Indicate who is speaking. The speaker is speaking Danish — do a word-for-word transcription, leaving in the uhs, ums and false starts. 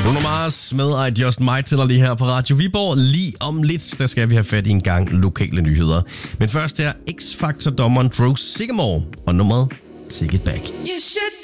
Speaker 1: Bruno Mars med I Just Might tæller lige her på Radio Viborg. Lige om lidt, der skal vi have fat i en gang lokale nyheder. Men først er X-Factor-dommeren Drew Sigamore og nummeret Take It Back.
Speaker 2: You should